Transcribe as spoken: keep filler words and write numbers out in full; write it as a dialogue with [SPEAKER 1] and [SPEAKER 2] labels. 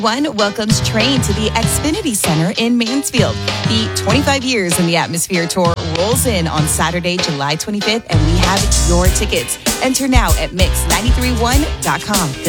[SPEAKER 1] One welcomes Train to the Xfinity Center in Mansfield. The twenty-five years in the Atmosphere Tour rolls in on Saturday, July twenty-fifth, and we have your tickets. Enter now at mix nine three one dot com.